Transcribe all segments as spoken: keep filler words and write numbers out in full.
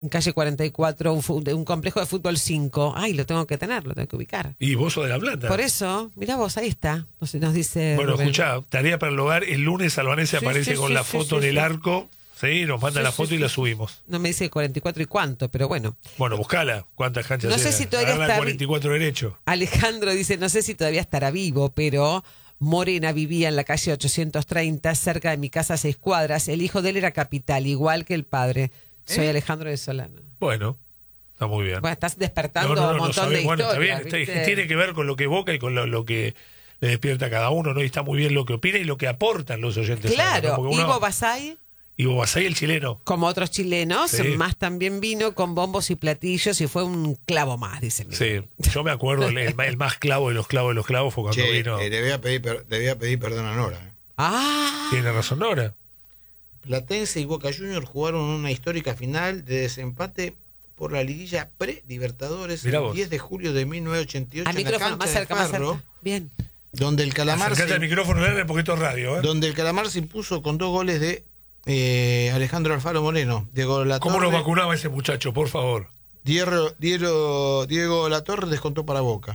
En calle cuarenta y cuatro, un, fu- un complejo de fútbol cinco. Ay, lo tengo que tener, lo tengo que ubicar. Y vos sos de La Plata. Por eso, mirá vos, ahí está. No sé, nos dice. Bueno, Rubén. escuchá, tarea para el hogar. El lunes Albanese Sí, aparece sí, con sí, la sí, foto sí, en el sí. arco. Sí, nos manda Sí, la sí, foto sí, y la sí. subimos. No me dice cuarenta y cuatro y cuánto, pero bueno. Bueno, buscala. ¿Cuántas canchas No sé eran? si todavía Agarrá está- cuarenta y cuatro derecho. Alejandro dice, no sé si todavía estará vivo, pero Morena vivía en la calle ochocientos treinta, cerca de mi casa a seis cuadras. El hijo de él era capital, igual que el padre. Soy ¿Eh? Alejandro de Solano. Bueno, está muy bien. Bueno, estás despertando No, no, no, un no montón sabés. de Bueno, está historias. bien. está- ¿viste? tiene que ver con lo que evoca y con lo, lo que le despierta a cada uno, ¿no? Y está muy bien lo que opina y lo que aportan los oyentes. Claro, ¿no? Porque uno- Ivo Basay, Ivo Basay, el chileno. como otros chilenos, Sí. más también vino con bombos y platillos y fue un clavo más, dice. Sí, yo me acuerdo, el, el, el más clavo de los clavos de los clavos fue cuando Che, vino. eh, le, voy a pedir, per- le voy a pedir perdón a Nora. eh. Ah, Tiene razón, Nora. Platense y Boca Juniors jugaron una histórica final de desempate por la liguilla pre-Libertadores Mirá el vos. diez de julio de mil novecientos ochenta y ocho al en la micrófono, cancha más de cerca, más Ferro, cerca. Bien. donde el Calamar Acercate se, al micrófono, Lerner, porque esto es radio, ¿eh? donde el Calamar se impuso con dos goles de eh, Alejandro Alfaro Moreno. Diego Latorre, ¿Cómo nos vacunaba ese muchacho, por favor? Diego, Diego, Diego Latorre descontó para Boca.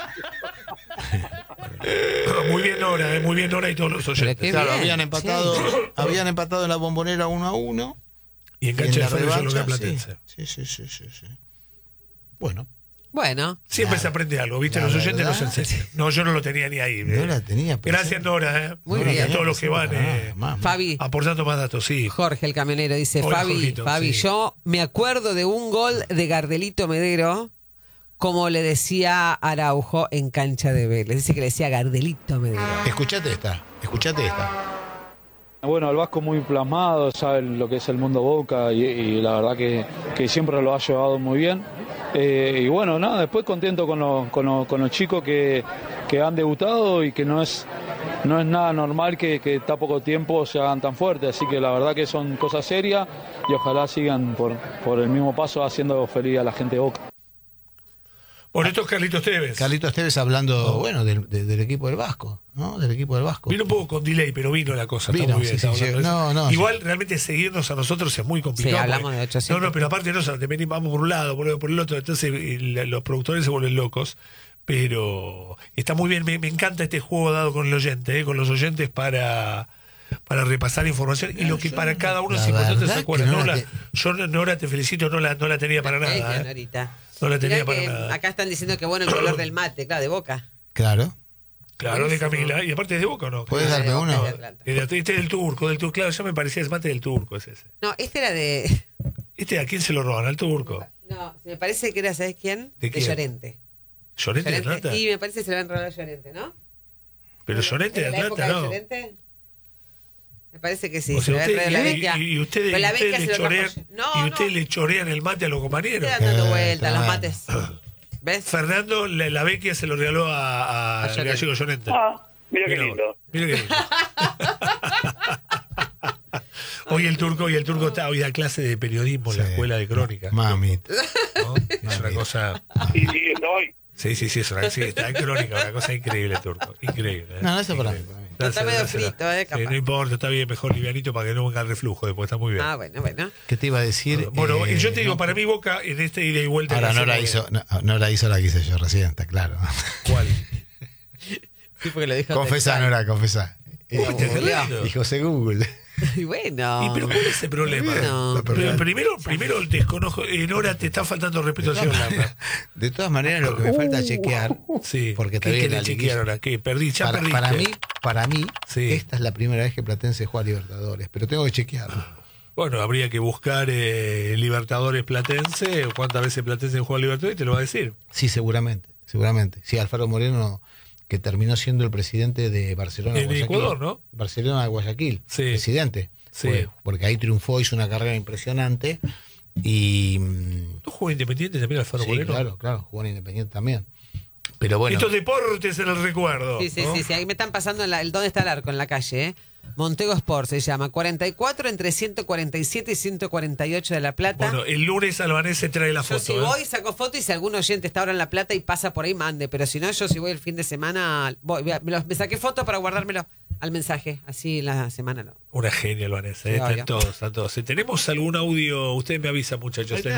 Muy bien, Nora, ¿eh? Muy bien, Nora y todos los Pero oyentes. qué Claro, bien, habían empatado, sí. habían empatado en la Bombonera uno a uno. Y en Y cancha en de la Ferro hizo lo que revancha, Platense. sí, sí, sí, sí, sí. Bueno, Bueno, Siempre La- se aprende algo, ¿viste? la Los oyentes verdad- nos enseñan. No, yo no lo tenía ni ahí. no ¿eh? la tenía presente. Gracias, Nora, ¿eh? Muy Y bien. a todos los que van eh, Fabi. aportando más datos, sí. Jorge el camionero dice, Hola, Fabi, Jorgito, Fabi, sí. yo me acuerdo de un gol de Gardelito Medero, como le decía Araujo en cancha de Vélez. Dice que le decía Gardelito Medero. Escuchate esta, escuchate esta. Bueno, el Vasco muy plasmado, sabe lo que es el mundo Boca y, y la verdad que, que siempre lo ha llevado muy bien. Eh, y bueno, nada, después contento con, los con, los- con los chicos que, que han debutado y que no es, no es nada normal que, que tan poco tiempo se hagan tan fuertes. Así que la verdad que son cosas serias y ojalá sigan por, por el mismo paso haciendo feliz a la gente de Boca. Bueno, esto es Carlitos Tevez. Carlitos Tevez hablando, bueno, del, de- del equipo del Vasco, ¿no? Del equipo del Vasco. Vino un poco con delay, pero vino la cosa. Vino, está muy bien. sí, está sí, hablando sí. de eso. No, no, Igual realmente seguirnos a nosotros es muy complicado. Sí, hablamos porque- de ochocientos. No, no, pero aparte no, te venimos, vamos por un lado, por, por el otro. Entonces y la- los productores se vuelven locos. Pero está muy bien, me, me encanta este juego dado con el oyente, ¿eh? Con los oyentes para para repasar información y lo que para cada uno la es importante verdad se acuerda. que no No la la- te- yo, Nora, te felicito, no la, no la tenía para Ella, nada. ¿eh? Norita. No la tenía Mirá para que nada. acá están diciendo que bueno el color del mate, claro, de Boca. Claro. Claro, de Buenísimo. Camila. Y aparte es de Boca, ¿o no? ¿Puedes Ah, darme de Boca, uno? de Atlanta. Era- Este es del turco, del turco. Claro, ya me parecía el mate del turco, es ese. No, este era de... ¿Este a quién se lo roban? ¿Al turco? No, me parece que era, ¿sabes quién? ¿De quién? Llorente. ¿Llorente de Llorente. Atlanta? Y me parece que se lo han robado a Llorente, ¿no? Pero Llorente de ¿En la época Atlanta, de no. Llorente? Me parece que sí, O se sea, lo había usted- traído la y- Vecchia. y, y ustedes, Pero la y ustedes Vecchia le se lo chorean, trajo- No, y ustedes no. le chorean el mate a los compañeros. Quedan dando Eh, vueltas los tremendo. mates. ¿Ves? Fernando, la, la Vecchia se lo regaló a, a, A al Llorente. gallego Llorente. Ah, mira qué Mira vos, lindo. mira qué lindo. Hoy el turco, hoy el turco está, hoy da clase de periodismo en la Sí. escuela de crónica. Mami. ¿no? Es una cosa. Y sí, estoy. Sí, sí, sí, es una, sí, está en crónica, una cosa increíble el turco. Increíble. ¿eh? No, eso para mí. Increíble. para mí. Está medio Dásela, dásela. frito, eh, capaz. Sí, no importa, está bien, mejor livianito para que no venga el reflujo, después está muy bien. Ah, bueno, bueno. ¿Qué te iba a decir? Bueno, Eh, y yo te digo, no, para mí Boca en este ida y vuelta. Ahora que no la hacemos- hizo, no, no la hizo la que hice yo recién, está claro. ¿Cuál? Sí, porque lo dijo Confesá, textual. Nora, confesá. Uy, te hablando. Y José Google. Y bueno. ¿Y pero cuál es el problema? Bueno. Pero primero, primero desconozco. En hora te está faltando respeto al señor Lambert. De todas maneras, lo que me falta chequear, Sí. porque ¿Qué todavía querés la chequear liguilla- ahora? ¿Qué? Perdí, ya para, perdiste. para mí, para mí, Sí. esta es la primera vez que Platense juega a Libertadores, pero tengo que chequearlo. Bueno, habría que buscar eh, Libertadores Platense, o cuántas veces Platense juega Libertadores, y te lo va a decir. Sí, seguramente, seguramente. Sí, Alfaro Moreno, que terminó siendo el presidente de Barcelona En Guayaquil. Ecuador, ¿no? Barcelona Guayaquil, Sí. presidente. Sí. Fue, porque ahí triunfó, hizo una carrera impresionante y mm, ¿No juega Independiente también Alfaro sí, Moreno? claro, claro, jugó en Independiente también. Pero bueno, Estos deportes en el recuerdo. Sí, sí, ¿no? sí, sí. Ahí me están pasando en la- el dónde está el arco en la calle, ¿eh? Montego Sport se llama. cuarenta y cuatro entre ciento cuarenta y siete y ciento cuarenta y ocho de La Plata. Bueno, el lunes Albanese trae la yo foto. si ¿eh? voy, saco foto y si algún oyente está ahora en La Plata y pasa por ahí, mande. Pero si no, yo si voy el fin de semana, voy, me, lo- me saqué foto para guardármelo al mensaje, así la semana no. Una genia, Vanessa. Sí, ¿eh? Están obvio. todos, están todos. Si tenemos algún audio, ustedes me avisan, muchachos. Ahí está.